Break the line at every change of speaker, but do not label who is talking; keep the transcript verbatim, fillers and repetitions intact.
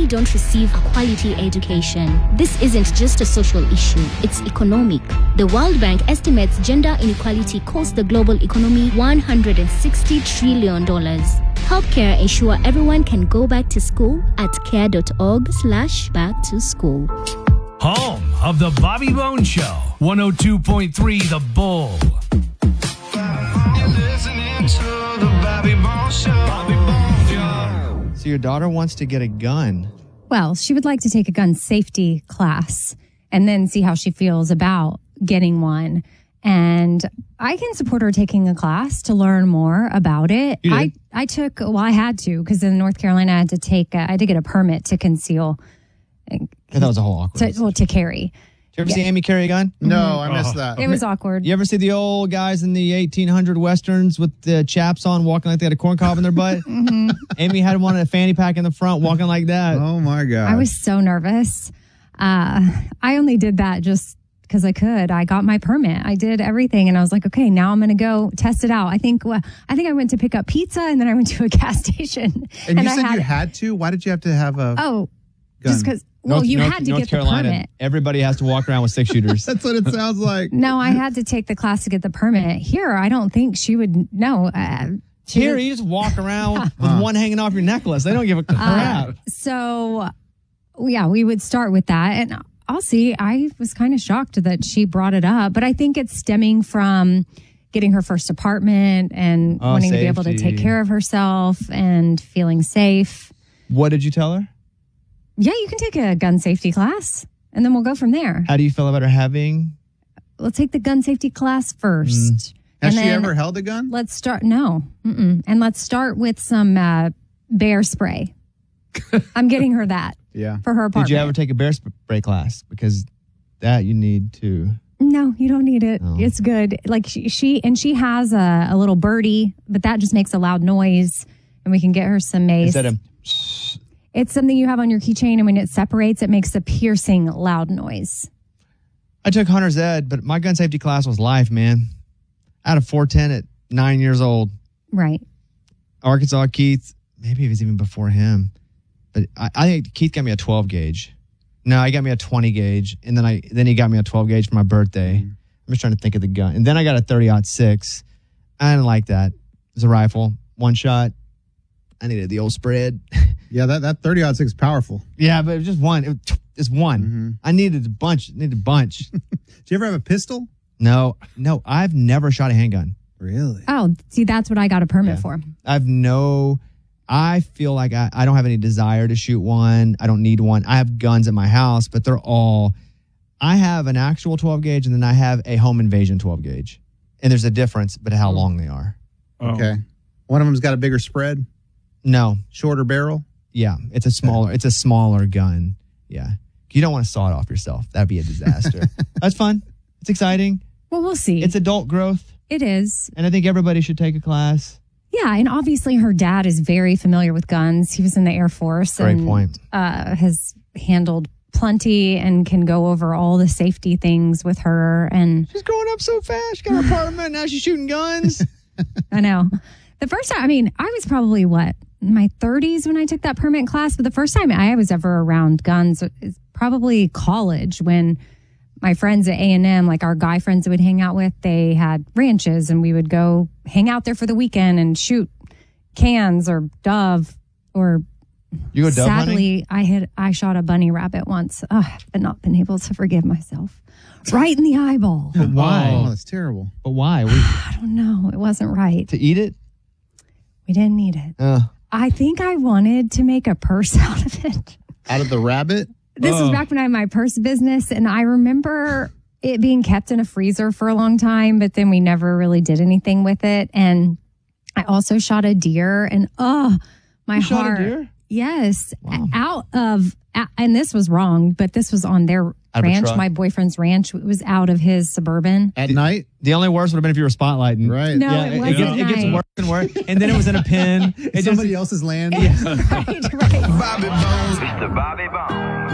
many don't receive a quality education. This isn't just a social issue, it's economic. The World Bank estimates gender inequality costs the global economy one hundred sixty trillion dollars. Help CARE ensure everyone can go back to school at care.org slash back to school.
Home of the Bobby Bones Show, one oh two point three The Bull.
So your daughter wants to get a gun.
Well, she would like to take a gun safety class and then see how she feels about getting one. And I can support her taking a class to learn more about it.
You did?
I, I took, well, I had to, because in North Carolina, I had to take, a, I had to get a permit to conceal.
That was a whole awkward.
To, well, to carry.
Did you ever
Yeah.
see Amy carry a gun?
No, I missed that.
It was awkward.
You ever see the old guys in the eighteen hundred westerns with the chaps on, walking like they had a corn cob in their butt?
Mhm.
Amy had one in a fanny pack in the front, walking like that.
Oh my God.
I was so nervous. Uh, I only did that just because I could. I got my permit. I did everything, and I was like, okay, now I'm going to go test it out. I think. Well, I think I went to pick up pizza, and then I went to a gas station.
And, you
I
said
had,
you had to? Why did you have to have a
Oh,
gun?
just because. Well,
North-
you
North-
had to
North
get
Carolina,
the permit.
everybody has to walk around with six shooters.
That's what it sounds like.
No, I had to take the class to get the permit. Here, I don't think she would. No. Uh, she
Here,
would-
you just walk around with one hanging off your necklace. They don't give a crap.
Uh, so, yeah, we would start with that. And I'll see. I was kind of shocked that she brought it up, but I think it's stemming from getting her first apartment and
Oh,
wanting to be able to
safety.
take care of herself and feeling safe.
What did you tell her?
Yeah, you can take a gun safety class and then we'll go from there.
How do you feel about her having?
Let's take the gun safety class first.
Has
And
she
then
ever held a gun?
Let's start. No. Mm-mm. And let's start with some uh, bear spray. I'm getting her that
Yeah.
for her apartment.
Did you ever take a bear spray class? Because that you need to.
No, you don't need it.
Oh.
It's good. Like she, she and she has a, a little birdie, but that just makes a loud noise, and we can get her some mace.
Instead of,
It's something you have on your keychain, and when it separates, it makes a piercing loud noise.
I took hunter's ed, but my gun safety class was life, man. I had a four ten at nine years old.
Right.
Arkansas Keith, maybe it was even before him. But I, I think Keith got me a twelve gauge. No, he got me a twenty gauge, and then I then he got me a twelve gauge for my birthday.
Mm-hmm.
I'm just trying to think of the gun. And then I got a thirty aught six. I didn't like that. It was a rifle, one shot. I needed the old spread.
Yeah, that, that thirty aught six is powerful.
Yeah, but it was just one. It was, it's one.
Mm-hmm.
I needed a bunch. Needed a bunch.
Did you ever have a pistol?
No, no, I've never shot a handgun.
Really?
Oh, see, that's what I got a permit
Yeah.
for.
I've no, I feel like I, I don't have any desire to shoot one. I don't need one. I have guns at my house, but they're all, I have an actual twelve gauge and then I have a home invasion twelve gauge. And there's a difference, but how long they are.
Okay. One of them's got a bigger spread,
No.
shorter barrel.
Yeah. It's a smaller, it's a smaller gun. Yeah. You don't want to saw it off yourself. That'd be a disaster. That's fun. It's exciting.
Well, we'll see.
It's adult growth.
It is.
And I think everybody should take a class.
Yeah, and obviously her dad is very familiar with guns. He was in the Air Force.
Great
and,
point.
Uh, has handled plenty and can go over all the safety things with her. And
She's growing up so fast. She got her apartment. Now she's shooting guns.
I know. The first time, I mean, I was probably what, in my thirties when I took that permit class. But the first time I was ever around guns is probably college when my friends at A and M, like our guy friends that we'd hang out with, they had ranches and we would go hang out there for the weekend and shoot cans or dove or
You go dove hunting?
sadly, I had I shot a bunny rabbit once. Ugh, I've not been able to forgive myself. Right in the eyeball.
But why?
Oh, that's terrible.
But why? We,
I don't know. It wasn't right.
to eat it?
We didn't need it.
Uh,
I think I wanted to make a purse out of it.
Out of the rabbit?
This was
Oh.
back when I had my purse business, and I remember it being kept in a freezer for a long time, but then we never really did anything with it. And I also shot a deer, and oh, my
You shot a
heart.
deer?
Yes,
Wow.
out of, and this was wrong, but this was on their
Out of a
ranch,
truck?
my boyfriend's ranch. It was out of his Suburban.
At night?
the only worst would have been if you were spotlighting.
Right.
No,
Yeah,
it
it,
wasn't
gets, it gets
night.
worse and worse. And then it was in a pen. It just,
Somebody else's land?
Right, right.
Bobby Bones.
It's the Bobby Bones